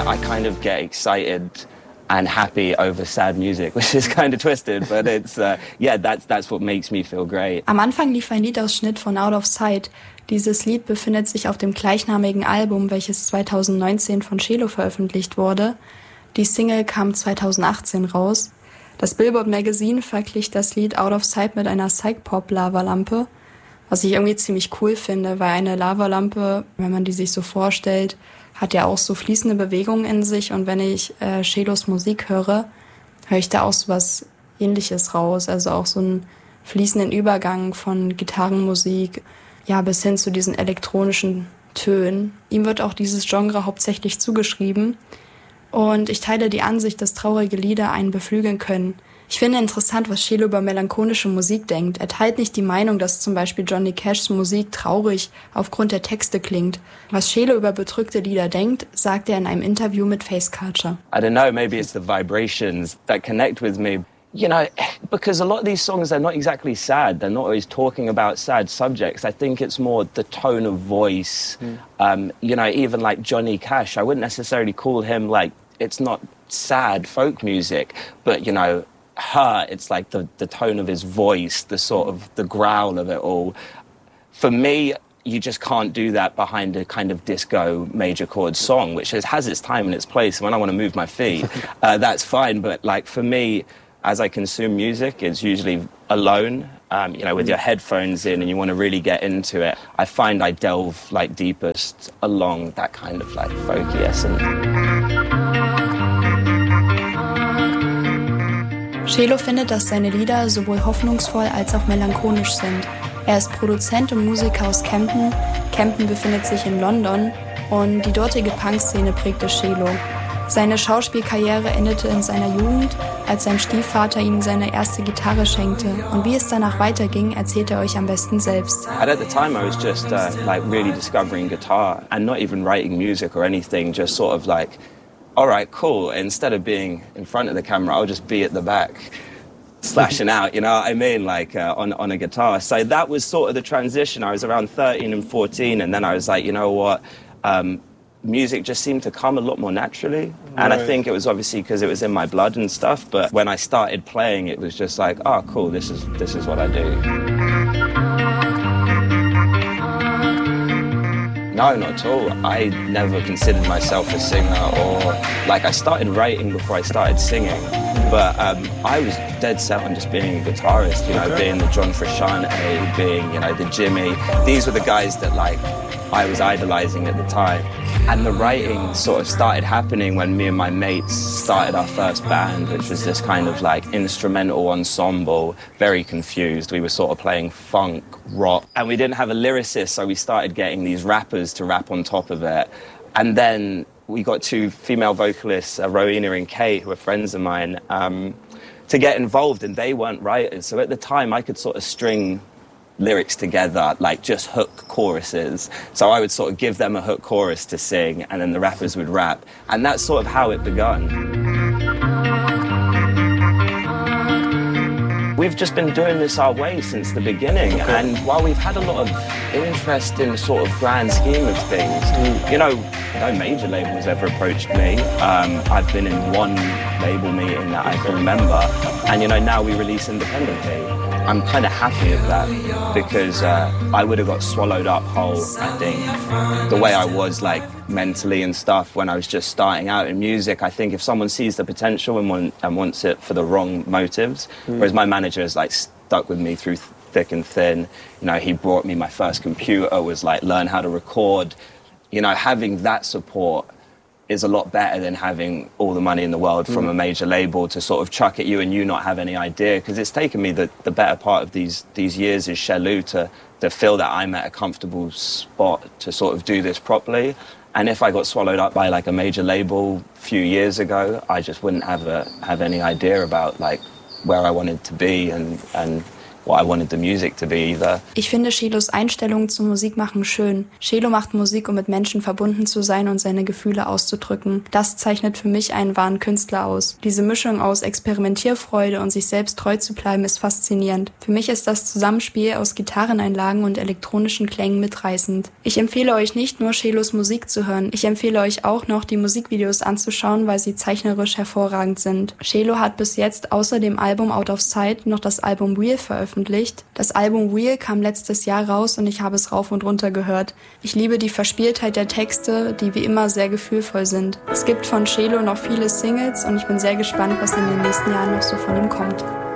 I kind of get excited and happy over sad music, which is kind of twisted, but it's, that's what makes me feel great. Am Anfang lief ein Liedausschnitt von Out of Sight. Dieses Lied befindet sich auf dem gleichnamigen Album, welches 2019 von Chelo veröffentlicht wurde. Die Single kam 2018 raus. Das Billboard Magazine verglich das Lied Out of Sight mit einer Psych-Pop-Lavalampe, was ich irgendwie ziemlich cool finde, weil eine Lavalampe, wenn man die sich so vorstellt, hat ja auch so fließende Bewegungen in sich, und wenn ich Chelos Musik höre ich da auch so was Ähnliches raus, also auch so einen fließenden Übergang von Gitarrenmusik, ja, bis hin zu diesen elektronischen Tönen. Ihm wird auch dieses Genre hauptsächlich zugeschrieben, und ich teile die Ansicht, dass traurige Lieder einen beflügeln können. Ich finde interessant, was Chelo über melancholische Musik denkt. Er teilt nicht die Meinung, dass zum Beispiel Johnny Cashs Musik traurig aufgrund der Texte klingt. Was Chelo über bedrückte Lieder denkt, sagt er in einem Interview mit Face Culture. I don't know, maybe it's the vibrations that connect with me. You know, because a lot of these songs, they're not exactly sad. They're not always talking about sad subjects. I think it's more the tone of voice. You know, even like Johnny Cash, I wouldn't necessarily call him like, it's not sad folk music, but, you know, it's like the tone of his voice, the sort of the growl of it all. For me, you just can't do that behind a kind of disco major chord song, which has its time and its place. When I want to move my feet, that's fine. But like for me, as I consume music, it's usually alone, you know, with your headphones in, and you want to really get into it. I find I delve like deepest along that kind of like folky essence. Chelo findet, dass seine Lieder sowohl hoffnungsvoll als auch melancholisch sind. Er ist Produzent und Musiker aus Camden. Camden befindet sich in London, und die dortige Punkszene prägte Chelo. Seine Schauspielkarriere endete in seiner Jugend, als sein Stiefvater ihm seine erste Gitarre schenkte. Und wie es danach weiterging, erzählt er euch am besten selbst. And at the time I was just like really discovering guitar and not even writing music or anything, just sort of like, all right, cool. Instead of being in front of the camera, I'll just be at the back, slashing out, you know what I mean, like on a guitar. So that was sort of the transition. I was around 13 and 14, and then I was like, you know what, music just seemed to come a lot more naturally. And I think it was obviously because it was in my blood and stuff, but when I started playing, it was just like, oh, cool, this is what I do. No, not at all. I never considered myself a singer, or like I started writing before I started singing. But I was dead set on just being a guitarist, you know, being the John Frusciante, being, you know, the Jimmy. These were the guys that like I was idolizing at the time. And the writing sort of started happening when me and my mates started our first band, which was this kind of like instrumental ensemble, very confused. We were sort of playing funk, rock, and we didn't have a lyricist, so we started getting these rappers to rap on top of it. And then we got two female vocalists, Rowena and Kate, who are friends of mine, to get involved, and they weren't writers. So at the time, I could sort of string lyrics together, like just hook choruses. So I would sort of give them a hook chorus to sing, and then the rappers would rap. And that's sort of how it begun. We've just been doing this our way since the beginning. And while we've had a lot of interest in the sort of grand scheme of things, you know, no major label has ever approached me. I've been in one label meeting that I can remember. And, you know, now we release independently. I'm kind of happy with that, because I would have got swallowed up whole, I think, the way I was like mentally and stuff when I was just starting out in music. I think if someone sees the potential and wants it for the wrong motives, whereas my manager has like stuck with me through thick and thin. You know, he brought me my first computer, was like learn how to record. You know, having that support is a lot better than having all the money in the world from a major label to sort of chuck at you and you not have any idea. Because it's taken me the better part of these years as Chelo to feel that I'm at a comfortable spot to sort of do this properly. And if I got swallowed up by like a major label a few years ago, I just wouldn't have any idea about like where I wanted to be and what I wanted the music to be either. Ich finde Shelos Einstellung zum Musikmachen schön. Shelo macht Musik, um mit Menschen verbunden zu sein und seine Gefühle auszudrücken. Das zeichnet für mich einen wahren Künstler aus. Diese Mischung aus Experimentierfreude und sich selbst treu zu bleiben ist faszinierend. Für mich ist das Zusammenspiel aus Gitarreneinlagen und elektronischen Klängen mitreißend. Ich empfehle euch nicht nur Shelos Musik zu hören, ich empfehle euch auch noch die Musikvideos anzuschauen, weil sie zeichnerisch hervorragend sind. Shelo hat bis jetzt außer dem Album Out of Sight noch das Album Wheel veröffentlicht. Das Album Wheel kam letztes Jahr raus und ich habe es rauf und runter gehört. Ich liebe die Verspieltheit der Texte, die wie immer sehr gefühlvoll sind. Es gibt von Shelo noch viele Singles und ich bin sehr gespannt, was in den nächsten Jahren noch so von ihm kommt.